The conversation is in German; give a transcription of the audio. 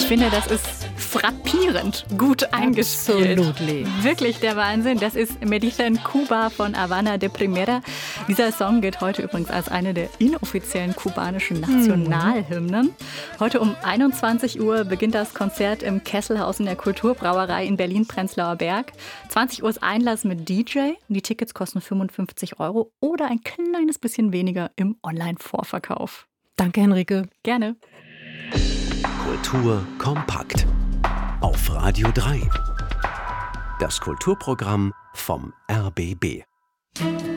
finde, das ist frappierend gut eingespielt. Absolutely. Wirklich der Wahnsinn. Das ist Me dicen Cuba von Habana de Primera. Dieser Song gilt heute übrigens als eine der inoffiziellen kubanischen Nationalhymnen. Heute um 21 Uhr beginnt das Konzert im Kesselhaus in der Kulturbrauerei in Berlin-Prenzlauer Berg. 20 Uhr ist Einlass mit DJ. Die Tickets kosten 55 € oder ein kleines bisschen weniger im Online-Vorverkauf. Danke, Henrike. Gerne. Kultur kompakt. Auf Radio 3. Das Kulturprogramm vom RBB.